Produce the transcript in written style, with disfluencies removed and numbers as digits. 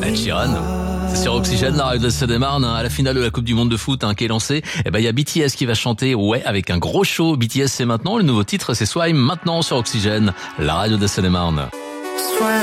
Ed Sheeran. C'est sur Oxygène, la radio de Seine-et-Marne, à la finale de la Coupe du Monde de foot qui est lancée. Et il y a BTS qui va chanter, avec un gros show. BTS c'est maintenant, le nouveau titre c'est Swime, maintenant sur Oxygène, la radio de Seine-et-Marne.